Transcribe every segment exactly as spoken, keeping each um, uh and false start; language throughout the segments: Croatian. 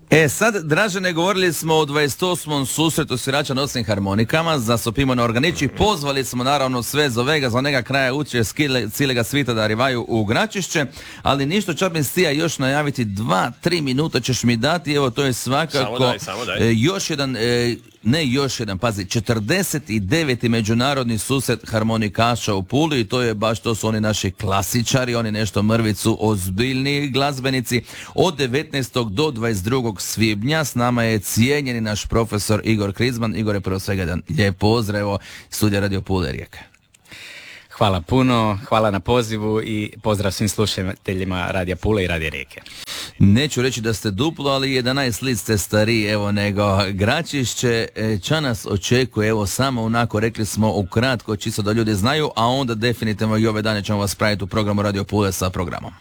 E sad, Dražene, govorili smo o dvadeset osmom susretu svirača nosnim harmonikama za Sopimo na Organići. Pozvali smo naravno sve zovega za onega kraja uče cijelega svita da arrivaju u Gračišće, ali ništa čapim stija još najaviti dva, tri minuta ćeš mi dati, evo to je svakako samo daj, samo daj. E, još jedan, e, ne još jedan, pazi, četrdeset deveti međunarodni susret harmonikaša u Puli i to je baš, to su oni naši klasičari, oni nešto mrvicu ozbiljniji glazbenici. Od devetnaestog do dvadeset drugog svibnja s nama je cijenjeni naš profesor Igor Krizman. Igor, je prvo svega jedan lijep pozdrav, evo, studija Radio Pule Rijeka. Hvala puno, hvala na pozivu i pozdrav svim slušateljima Radija Pule i Radija Rijeke. Neću reći da ste duplo, ali jedanaest let ste stariji, evo, nego Gračišće. Ča nas očekuje, evo, samo onako, rekli smo ukratko, čisto da ljudi znaju, a onda definitivno i ove dane ćemo vas praviti u programu Radio Pule sa programom.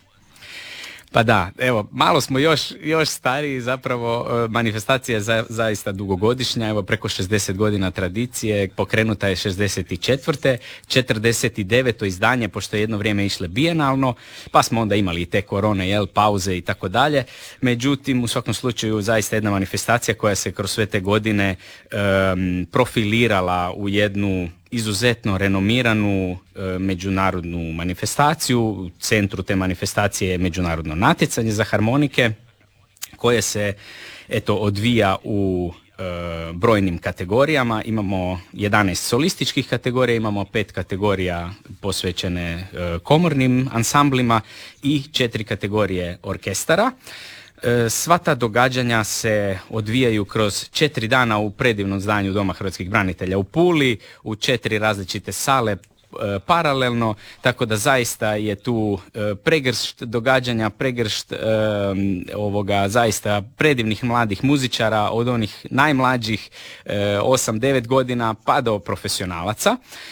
Pa da, evo, malo smo još, još stariji, zapravo manifestacija je za, zaista dugogodišnja, evo preko šezdeset godina tradicije, pokrenuta je šezdeset četvrte četrdeset deveto izdanje, pošto je jedno vrijeme išle bijenalno, pa smo onda imali i te korone, jel, pauze i tako dalje. Međutim, u svakom slučaju zaista jedna manifestacija koja se kroz sve te godine um, profilirala u jednu izuzetno renomiranu e, međunarodnu manifestaciju. U centru te manifestacije je međunarodno natjecanje za harmonike koje se eto odvija u e, brojnim kategorijama. Imamo jedanaest solističkih kategorija, imamo pet kategorija posvećene e, komornim ansamblima i četiri kategorije orkestara. Sva ta događanja se odvijaju kroz četiri dana u predivnom zdanju Doma hrvatskih branitelja u Puli, u četiri različite sale paralelno, tako da zaista je tu pregršt događanja, pregršt ovoga zaista predivnih mladih muzičara od onih najmlađih osam devet godina pa do profesionalaca.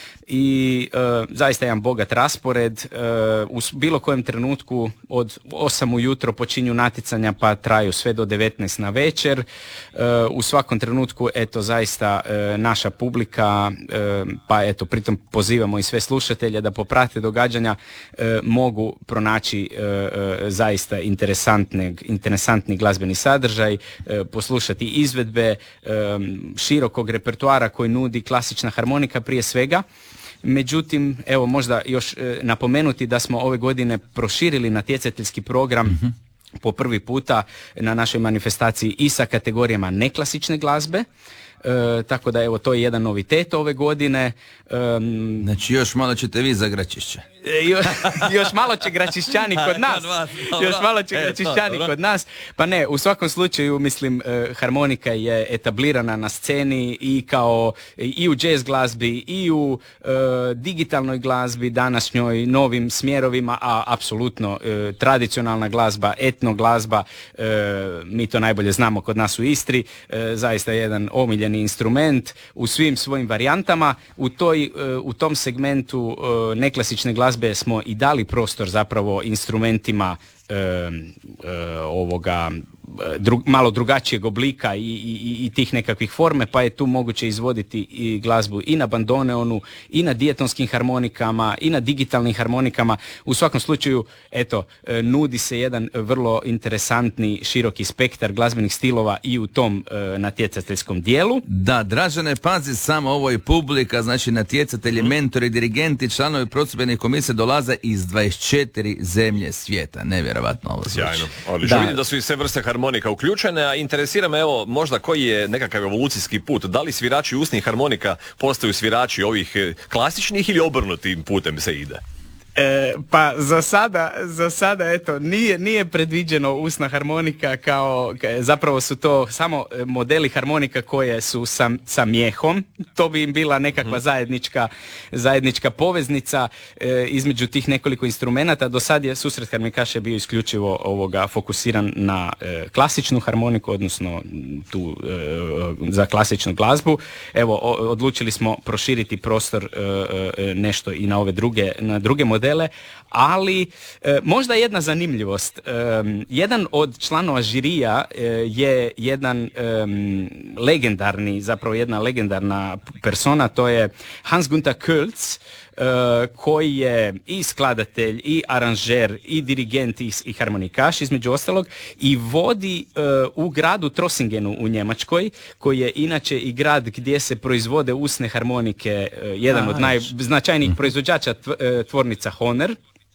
I e, zaista jedan bogat raspored, e, u bilo kojem trenutku od osam ujutro počinju natjecanja pa traju sve do devetnaest na večer. E, u svakom trenutku eto zaista e, naša publika, e, pa eto pritom pozivamo i sve slušatelje da poprate događanja, e, mogu pronaći e, e, zaista interesantni, interesantni glazbeni sadržaj, e, poslušati izvedbe e, širokog repertoara koji nudi klasična harmonika prije svega. Međutim, evo možda još e, napomenuti da smo ove godine proširili natjecateljski program mm-hmm. po prvi puta na našoj manifestaciji i sa kategorijama neklasične glazbe. E, tako da evo to je jedan novitet ove godine. E, znači još malo ćete vi za Gračišće. E, još, još malo će Gračišćani kod nas. Još malo će Gračišćani kod nas. Pa ne, u svakom slučaju mislim e, harmonika je etablirana na sceni i kao i u jazz glazbi i u e, digitalnoj glazbi današnjoj, novim smjerovima, a apsolutno e, tradicionalna glazba, etno glazba, e, mi to najbolje znamo kod nas u Istri, e, zaista je jedan omiljeni instrument u svim svojim varijantama. U toj, e, u tom segmentu e, neklasične glazbe smo i dali prostor zapravo instrumentima e, e, ovoga dru, malo drugačijeg oblika i, i, i tih nekakvih forme, pa je tu moguće izvoditi i glazbu i na bandoneonu, i na dijetonskim harmonikama, i na digitalnim harmonikama. U svakom slučaju, eto, nudi se jedan vrlo interesantni, široki spektar glazbenih stilova i u tom e, natjecateljskom dijelu. Da, Dražene, pazi samo, ovo je publika, znači natjecatelji, mm. mentori, dirigenti, članovi procjene komisije dolaze iz dvadeset četiri zemlje svijeta. Nevjerovatno ovo zvuči. Sjajno, odlično. Vidim da su i sve vrste harmonika uključene, a interesira me evo možda koji je nekakav evolucijski put. Da li svirači usnih harmonika postaju svirači ovih klasičnih ili obrnutim putem se ide? E, pa za sada, za sada eto, nije, nije predviđeno usna harmonika kao, zapravo su to samo modeli harmonika koje su sa, sa mijehom, to bi im bila nekakva zajednička, zajednička poveznica e, između tih nekoliko instrumenata. Do sad je susret harmonikaša bio isključivo ovoga fokusiran na e, klasičnu harmoniku, odnosno tu e, za klasičnu glazbu. Evo, o, odlučili smo proširiti prostor e, e, nešto i na ove druge, na druge modele. Ali e, možda jedna zanimljivost. E, jedan od članova žirija e, je jedan e, legendarni, zapravo jedna legendarna persona, to je Hans Günther Kölz, koji je i skladatelj, i aranžer, i dirigent, i, i harmonikaš, između ostalog, i vodi u gradu Trossingenu u Njemačkoj, koji je inače i grad gdje se proizvode usne harmonike, jedan A, od najznačajnijih mm. proizvođača tvornica Hohner,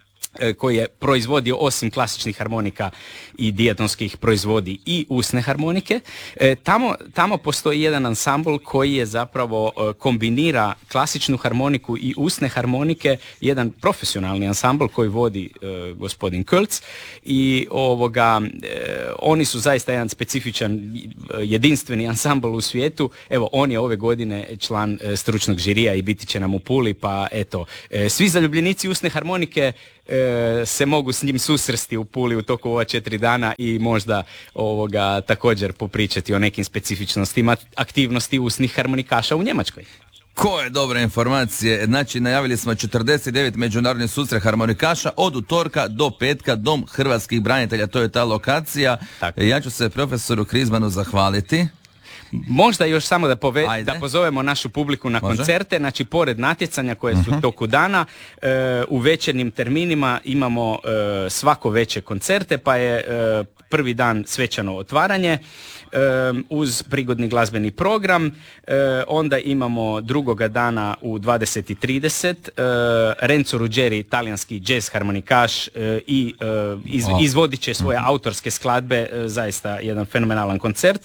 koji je proizvodio osim klasičnih harmonika i dijatonskih proizvodi i usne harmonike. E, tamo, tamo postoji jedan ansambl koji je zapravo e, kombinira klasičnu harmoniku i usne harmonike, jedan profesionalni ansambl koji vodi e, gospodin Kölz i ovoga, e, oni su zaista jedan specifičan, jedinstveni ansambl u svijetu. Evo, on je ove godine član e, stručnog žirija i biti će nam u Puli, pa eto, e, svi zaljubljenici usne harmonike se mogu s njim susresti u Puli u toku ova četiri dana i možda ovoga također popričati o nekim specifičnostima aktivnosti usnih harmonikaša u Njemačkoj. Koje dobre informacije. Znači, najavili smo četrdeset devet međunarodni susret harmonikaša od utorka do petka, Dom hrvatskih branitelja, to je ta lokacija. Tako. Ja ću se profesoru Krizmanu zahvaliti. Možda još samo da, pove, da pozovemo našu publiku na Može? koncerte, znači pored natjecanja koje su uh-huh. toku dana, e, u večernjim terminima imamo e, svako veće koncerte, pa je e, prvi dan svečano otvaranje, Um, uz prigodni glazbeni program, uh, onda imamo drugoga dana u dvadeset i trideset uh, Renzo Ruggeri, talijanski jazz harmonikaš uh, i uh, iz, oh. izvodit će svoje mm-hmm. autorske skladbe, uh, zaista jedan fenomenalan koncert.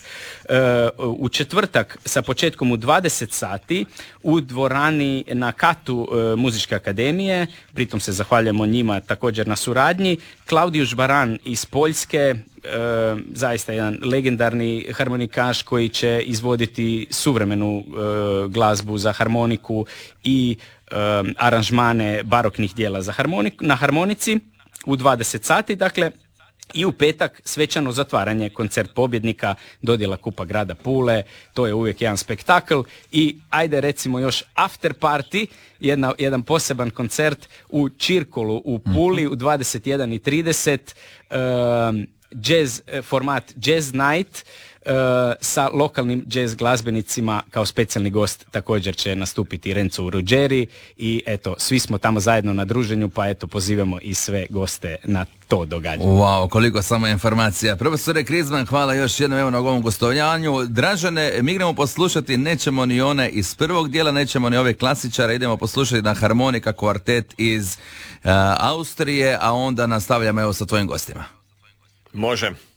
Uh, u četvrtak sa početkom u dvadeset sati u dvorani na katu uh, Muzičke akademije, pritom se zahvaljujemo njima također na suradnji, Klaudijuš Baran iz Poljske, E, zaista jedan legendarni harmonikaš koji će izvoditi suvremenu e, glazbu za harmoniku i e, aranžmane baroknih dijela za harmoniku, na harmonici u dvadeset sati, dakle, i u petak svečano zatvaranje, koncert pobjednika, dodjela kupa grada Pule, to je uvijek jedan spektakl i ajde recimo još after party, jedna, jedan poseban koncert u Čirkolu u Puli u dvadeset jedan i trideset, um, jazz format Jazz Night uh, sa lokalnim jazz glazbenicima, kao specijalni gost također će nastupiti Renzo Ruggeri i eto, svi smo tamo zajedno na druženju, pa eto pozivamo i sve goste na to događanje. Wow, koliko samo informacija. Profesore Krizman, hvala još jednom evo na ovom gostovanju. Dražane, mi idemo poslušati, nećemo ni one iz prvog dijela, nećemo ni ove klasičare, idemo poslušati na harmonika kvartet iz uh, Austrije, a onda nastavljamo evo sa tvojim gostima. Može.